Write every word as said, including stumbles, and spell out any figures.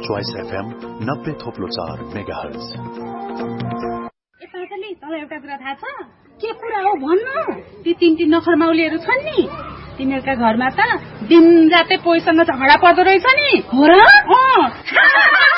Choice FM नब्बे थोप्लो चार mega hertz. तँलाई एउटा कुरा थाहा छ? के कुरा हो भन्नु? ती तिनटी नखर माउलीहरू छन् नि, तिनीहरूका घरमा त दिन रातै पोइसँग झगडा पर्दो रहेछ नि। हो र?